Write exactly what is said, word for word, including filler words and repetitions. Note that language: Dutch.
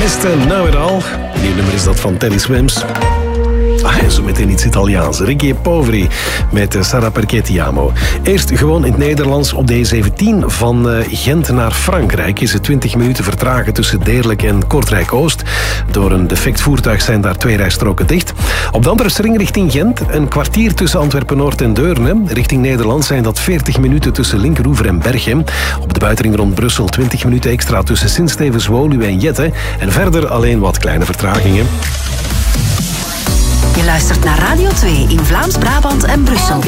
eerste Nou It All. Nieuw nummer is dat van Teddy Swims. Ah, en zo meteen iets Italiaans. Ricky Poveri met Sarà perché ti amo. Eerst gewoon in het Nederlands op de E zeventien van Gent naar Frankrijk. Is het twintig minuten vertragen tussen Deerlijk en Kortrijk-Oost. Door een defect voertuig zijn daar twee rijstroken dicht. Op de andere string richting Gent een kwartier tussen Antwerpen-Noord en Deurne. Richting Nederland zijn dat veertig minuten tussen Linkeroever en Berchem. Op de buitenring rond Brussel twintig minuten extra tussen Sint-Stevens, Woluwe en Jette. En verder alleen wat kleine vertragingen. Je luistert naar Radio twee in Vlaams-Brabant en Brussel.